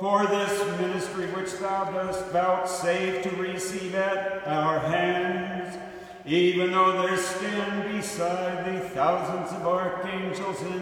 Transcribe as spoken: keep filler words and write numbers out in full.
for this ministry which thou dost vouchsafe to receive at our hands, even though there stand beside thee thousands of archangels in